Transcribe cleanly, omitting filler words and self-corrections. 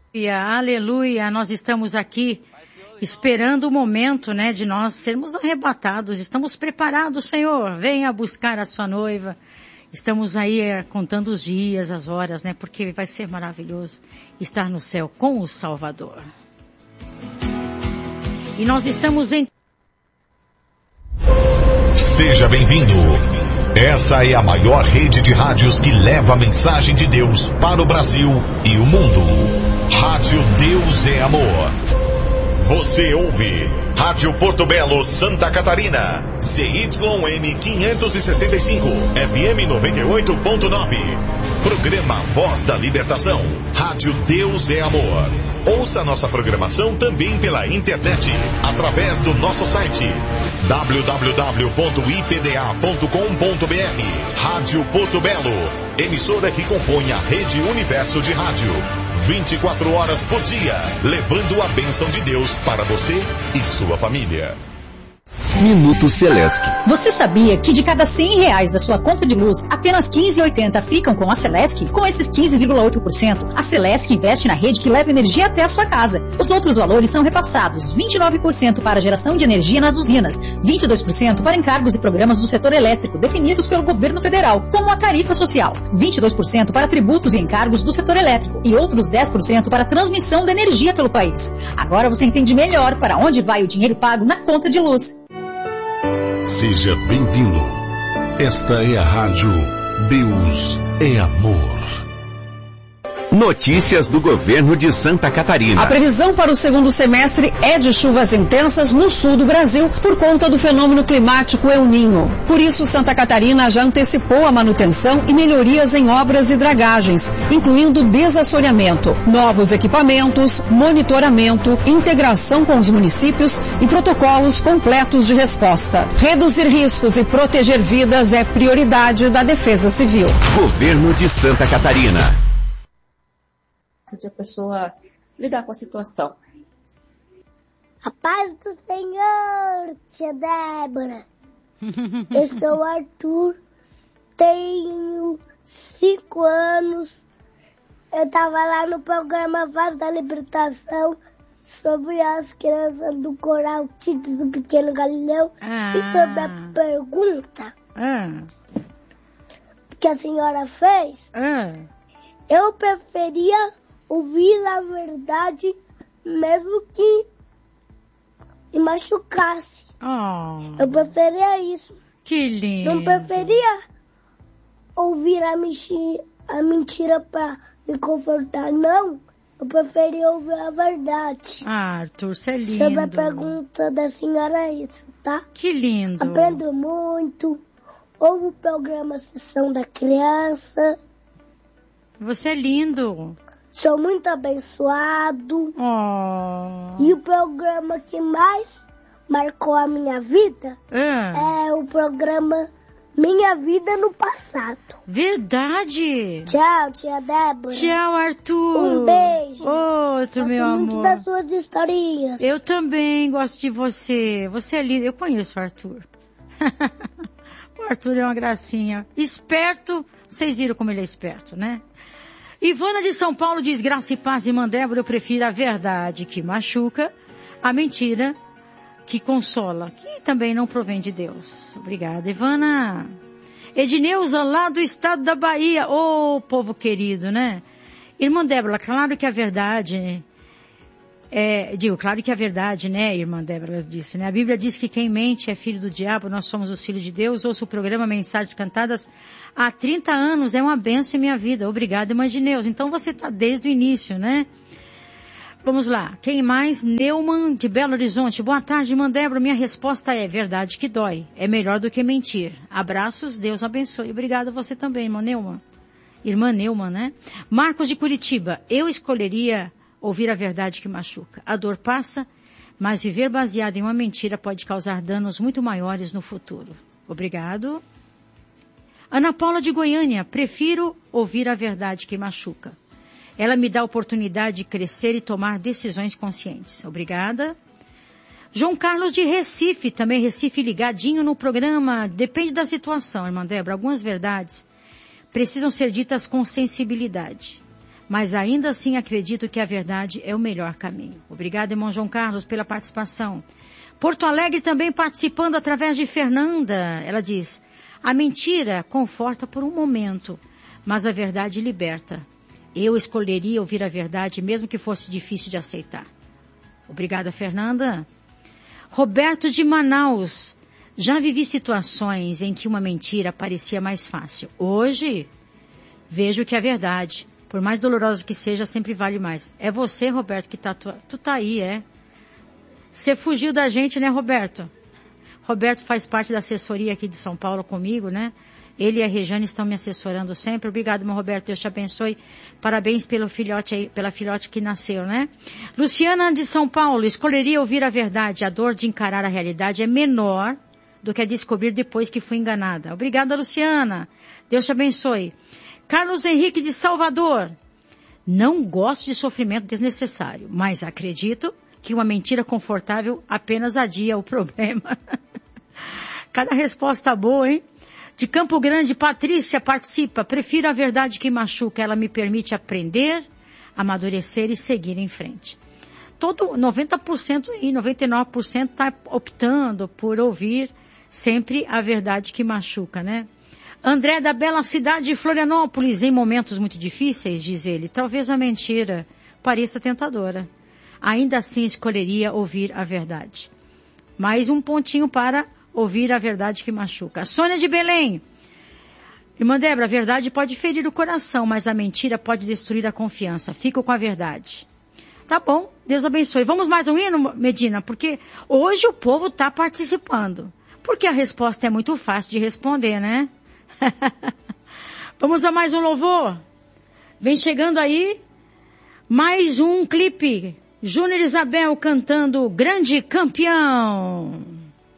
Aleluia, nós estamos aqui esperando o momento, né, de nós sermos arrebatados. Estamos preparados, Senhor, venha buscar a sua noiva. Estamos aí contando os dias, as horas, né, porque vai ser maravilhoso estar no céu com o Salvador. E nós estamos em... Seja bem-vindo. Essa é a maior rede de rádios que leva a mensagem de Deus para o Brasil e o mundo. Rádio Deus é Amor. Você ouve Rádio Porto Belo, Santa Catarina. CYM 565, FM 98.9. Programa Voz da Libertação. Rádio Deus é Amor. Ouça nossa programação também pela internet, através do nosso site www.ipda.com.br. Rádio Porto Belo, emissora que compõe a Rede Universo de Rádio. 24 horas por dia, levando a bênção de Deus para você e sua família. Minuto Celesc. Você sabia que de cada R$100 da sua conta de luz, apenas 15,80 ficam com a Celesc? Com esses 15,8%, a Celesc investe na rede que leva energia até a sua casa. Os outros valores são repassados: 29% para geração de energia nas usinas, 22% para encargos e programas do setor elétrico definidos pelo governo federal, como a tarifa social, 22% para tributos e encargos do setor elétrico e outros 10% para transmissão de energia pelo país. Agora você entende melhor para onde vai o dinheiro pago na conta de luz. Seja bem-vindo. Esta é a Rádio Deus é Amor. Notícias do governo de Santa Catarina. A previsão para o segundo semestre é de chuvas intensas no sul do Brasil por conta do fenômeno climático El Niño. Por isso, Santa Catarina já antecipou a manutenção e melhorias em obras e dragagens, incluindo desassoreamento, novos equipamentos, monitoramento, integração com os municípios e protocolos completos de resposta. Reduzir riscos e proteger vidas é prioridade da Defesa Civil. Governo de Santa Catarina. De a pessoa lidar com a situação. A paz do Senhor, tia Débora. Eu sou o Arthur, tenho 5 anos. Eu estava lá no programa Voz da Libertação sobre as crianças do Coral Kids do Pequeno Galileu e sobre a pergunta que a senhora fez. Eu preferia ouvir a verdade, mesmo que me machucasse. Eu preferia isso. Que lindo. Não preferia ouvir a mentira para me confortar, não. Eu preferia ouvir a verdade. Arthur, você é lindo. Sobre a pergunta da senhora é isso, tá? Que lindo. Aprendo muito. Ouvo o programa Sessão da Criança. Você é lindo. Sou muito abençoado. E o programa que mais marcou a minha vida é o programa Minha Vida no Passado. Verdade. Tchau, tia Débora. Tchau, Arthur. Um beijo. Outro, meu amor. Gosto muito das suas historinhas. Eu também gosto de você. Você é lindo. Eu conheço o Arthur. O Arthur é uma gracinha. Esperto. Vocês viram como ele é esperto, né? Ivana de São Paulo diz: graça e paz, irmã Débora, eu prefiro a verdade que machuca, a mentira que consola, que também não provém de Deus. Obrigada, Ivana. Edneuza, lá do estado da Bahia. Ô, povo querido, né? Irmã Débora, claro que a verdade... claro que a verdade, né, irmã Débora disse, né? A Bíblia diz que quem mente é filho do diabo, nós somos os filhos de Deus. Ouço o programa Mensagens Cantadas há 30 anos, é uma bênção em minha vida. Obrigada, irmã Edneuza. Então você está desde o início, né? Vamos lá. Quem mais? Neumann, de Belo Horizonte. Boa tarde, irmã Débora. Minha resposta é: verdade que dói. É melhor do que mentir. Abraços, Deus abençoe. Obrigada a você também, irmã Neumann. Irmã Neumann, né? Marcos de Curitiba. Eu escolheria ouvir a verdade que machuca. A dor passa, mas viver baseado em uma mentira pode causar danos muito maiores no futuro. Obrigado. Ana Paula de Goiânia. Prefiro ouvir a verdade que machuca. Ela me dá a oportunidade de crescer e tomar decisões conscientes. Obrigada. João Carlos de Recife, também Recife ligadinho no programa. Depende da situação, irmã Débora. Algumas verdades precisam ser ditas com sensibilidade. mas ainda assim acredito que a verdade é o melhor caminho. Obrigada, irmão João Carlos, pela participação. Porto Alegre também participando através de Fernanda. Ela diz, a mentira conforta por um momento, mas a verdade liberta. Eu escolheria ouvir a verdade, mesmo que fosse difícil de aceitar. Obrigada, Fernanda. Roberto de Manaus. Já vivi situações em que uma mentira parecia mais fácil. Hoje, vejo que a verdade, por mais dolorosa que seja, sempre vale mais. É você, Roberto, que tu tá aí, é? Você fugiu da gente, né, Roberto? Roberto faz parte da assessoria aqui de São Paulo comigo, né? Ele e a Rejane estão me assessorando sempre. Obrigado, meu Roberto. Deus te abençoe. Parabéns pela filhote que nasceu, né? Luciana de São Paulo. Escolheria ouvir a verdade. A dor de encarar a realidade é menor do que a descobrir depois que fui enganada. Obrigada, Luciana. Deus te abençoe. Carlos Henrique de Salvador. Não gosto de sofrimento desnecessário, mas acredito que uma mentira confortável apenas adia o problema. Cada resposta boa, hein? De Campo Grande, Patrícia participa. Prefiro a verdade que machuca. Ela me permite aprender, amadurecer e seguir em frente. 90% e 99% está optando por ouvir sempre a verdade que machuca, né? André da bela cidade de Florianópolis, em momentos muito difíceis, diz ele, talvez a mentira pareça tentadora. Ainda assim escolheria ouvir a verdade. Mais um pontinho para ouvir a verdade que machuca. Sônia de Belém. Irmã Débora, a verdade pode ferir o coração, mas a mentira pode destruir a confiança. Fico com a verdade. Tá bom, Deus abençoe. Vamos mais um hino, Medina? Porque hoje o povo está participando. Porque a resposta é muito fácil de responder, né? Vamos a mais um louvor? Vem chegando aí mais um clipe. Júnior Isabel cantando Grande Campeão.